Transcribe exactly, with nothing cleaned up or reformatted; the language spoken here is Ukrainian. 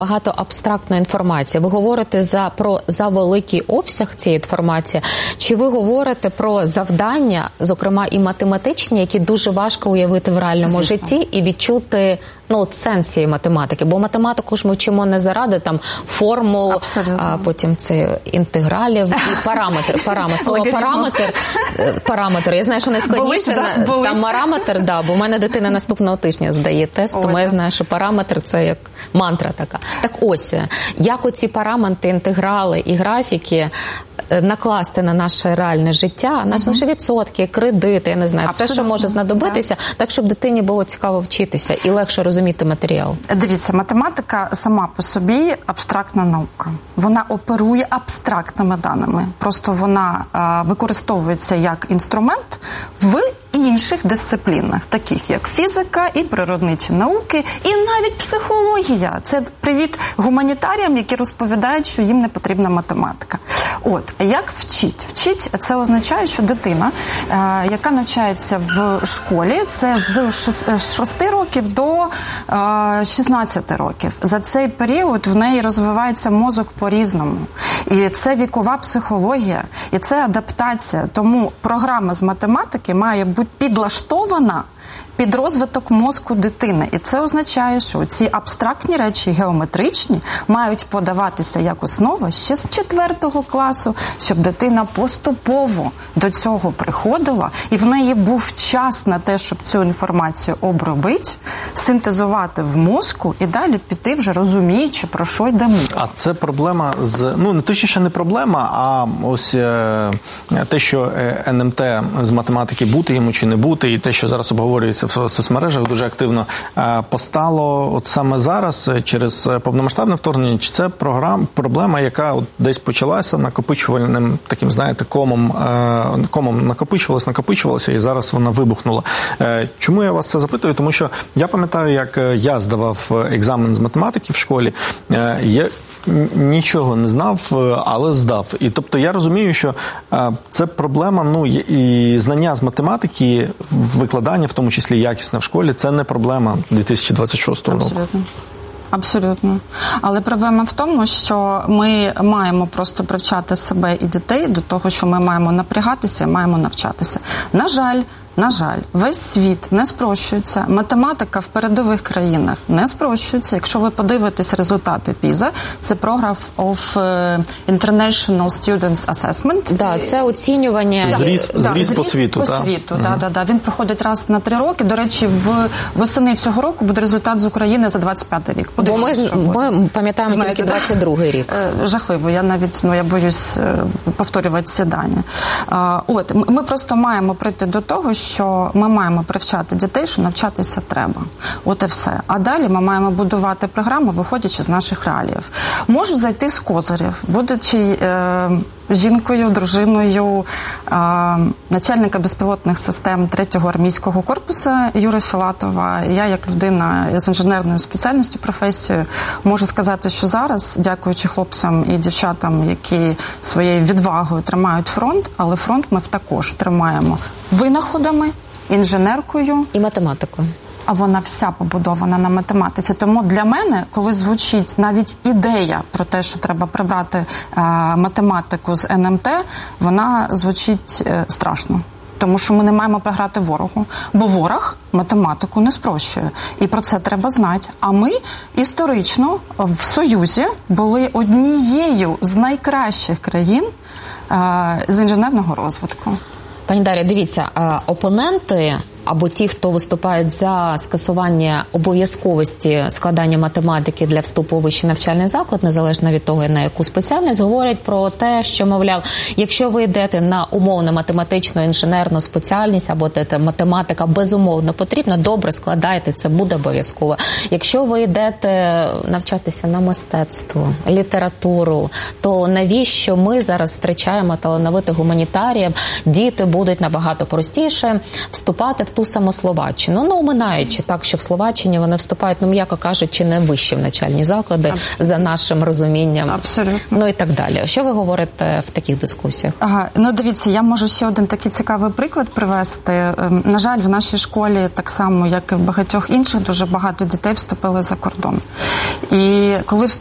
Багато абстрактної інформації. Ви говорите за, про завеликий обсяг цієї інформації, чи ви говорите про завдання, зокрема і математичні, які дуже важко уявити в реальному Звісно. житті і відчути ну, сенс цієї математики? Бо математику ж ми вчимо не заради там формул, Абсолютно. а потім це інтегралів і параметр. Параметр. Слово параметр, параметр. Я знаю, що найскладніше болить, да? там параметр, да, бо в мене дитина наступного тижня здає тест, Ой, тому так. я знаю, що параметр це як мантра така. Так ось, як оці параметри, інтеграли і графіки накласти на наше реальне життя, на наші відсотки, кредити, я не знаю, Абсолютно. все, що може знадобитися, да. так, щоб дитині було цікаво вчитися і легше розуміти матеріал. Дивіться, математика сама по собі абстрактна наука. Вона оперує абстрактними даними. Просто вона а, використовується як інструмент в інших дисциплінах, таких як фізика і природничі науки, і навіть психологія. Це привіт гуманітаріям, які розповідають, що їм не потрібна математика. От, як вчить? Вчить – це означає, що дитина, е, яка навчається в школі, це з шести років до е, шістнадцяти років. За цей період в неї розвивається мозок по-різному. І це вікова психологія, і це адаптація. Тому програма з математики має бути підлаштована під розвиток мозку дитини. І це означає, що ці абстрактні речі, геометричні, мають подаватися як основа ще з четвертого класу, щоб дитина поступово до цього приходила, і в неї був час на те, щоб цю інформацію обробити, синтезувати в мозку і далі піти вже розуміючи, про що йде мова. А це проблема з... Ну, не точніше не проблема, а ось е, те, що ен ем те з математики бути йому чи не бути, і те, що зараз обговорюється в соцмережах дуже активно, постало от саме зараз через повномасштабне вторгнення, чи це програм, проблема, яка от десь почалася накопичувальним таким, знаєте, комом, комом накопичувалася, накопичувалася і зараз вона вибухнула. Чому я вас це запитую? Тому що я пам'ятаю, як я здавав екзамен з математики в школі, я нічого не знав, але здав. І тобто я розумію, що це проблема, ну, і знання з математики, викладання, в тому числі якісне в школі, це не проблема дві тисячі двадцять шостого року. Абсолютно. Абсолютно. Але проблема в тому, що ми маємо просто привчати себе і дітей до того, що ми маємо напрягатися і маємо навчатися. На жаль, На жаль, весь світ не спрощується, математика в передових країнах не спрощується. Якщо ви подивитесь результати піза, це Program of International Students Assessment. Да, це оцінювання. Зріз, да, зріз, зріз по світу. По та? світу, угу. да, да, да. Він проходить раз на три роки. До речі, в восени цього року буде результат з України за двадцять п'ятий рік. Бо ми, ми пам'ятаємо Знаєте, тільки двадцять другий рік. Жахливо. Я навіть, ну, я боюсь повторювати ці дані. От, ми просто маємо прийти до того, що ми маємо привчати дітей, що навчатися треба. От і все. А далі ми маємо будувати програму, виходячи з наших реаліїв. Можу зайти з козирів, будучи е, жінкою, дружиною е, начальника безпілотних систем третього армійського корпусу Юри Філатова. Я, як людина з інженерною спеціальністю, професією, можу сказати, що зараз, дякуючи хлопцям і дівчатам, які своєю відвагою тримають фронт, але фронт ми також тримаємо винаходами, інженеркою і математикою. А вона вся побудована на математиці. Тому для мене, коли звучить навіть ідея про те, що треба прибрати е, математику з ен ем те, вона звучить е, страшно. Тому що ми не маємо програти ворогу. Бо ворог математику не спрощує. І про це треба знати. А ми історично в Союзі були однією з найкращих країн е, з інженерного розвитку. Пані Дар'я, дивіться, опоненти або ті, хто виступають за скасування обов'язковості складання математики для вступу у вищий навчальний заклад, незалежно від того, на яку спеціальність, говорять про те, що, мовляв, якщо ви йдете на умовно математичну інженерну спеціальність, або те, математика безумовно потрібна, добре складайте, це буде обов'язково. Якщо ви йдете навчатися на мистецтво, літературу, то навіщо ми зараз втрачаємо талановитих гуманітаріїв? Діти будуть набагато простіше вступати в ту ту саму Словаччину, ну, оминаючи так, що в Словаччині вони вступають, ну, м'яко кажучи, не вищі в навчальні заклади, Абсолютно. За нашим розумінням. Абсолютно. Ну і так далі. Що ви говорите в таких дискусіях? Ага, ну дивіться, я можу ще один такий цікавий приклад привести. На жаль, в нашій школі, так само, як і в багатьох інших, дуже багато дітей вступили за кордон. І коли